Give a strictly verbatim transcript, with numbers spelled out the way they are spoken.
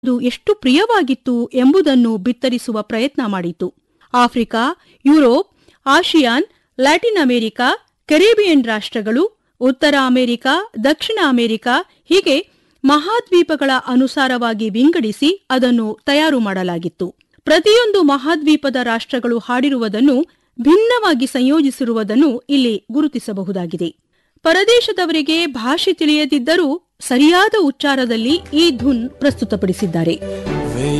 ಅದು ಎಷ್ಟು ಪ್ರಿಯವಾಗಿತ್ತು ಎಂಬುದನ್ನು ಬಿತ್ತರಿಸುವ ಪ್ರಯತ್ನ ಮಾಡಿತು. Africa, Europe, ASEAN, Latin America, Caribbean ರಾಷ್ಟ್ರಗಳು, ಉತ್ತರ ಅಮೆರಿಕ, ದಕ್ಷಿಣ ಅಮೆರಿಕ ಹೀಗೆ ಮಹಾದ್ವೀಪಗಳ ಅನುಸಾರವಾಗಿ ವಿಂಗಡಿಸಿ ಅದನ್ನು ತಯಾರು ಮಾಡಲಾಗಿತ್ತು. ಪ್ರತಿಯೊಂದು ಮಹಾದ್ವೀಪದ ರಾಷ್ಟ್ರಗಳು ಹಾಡಿರುವುದನ್ನು ಭಿನ್ನವಾಗಿ ಸಂಯೋಜಿಸಿರುವುದನ್ನು ಇಲ್ಲಿ ಗುರುತಿಸಬಹುದಾಗಿದೆ. ಪರದೇಶದವರಿಗೆ ಭಾಷೆ ತಿಳಿಯದಿದ್ದರೂ ಸರಿಯಾದ ಉಚ್ಚಾರದಲ್ಲಿ ಈ ಧುನ್ ಪ್ರಸ್ತುತಪಡಿಸಿದ್ದಾರೆ.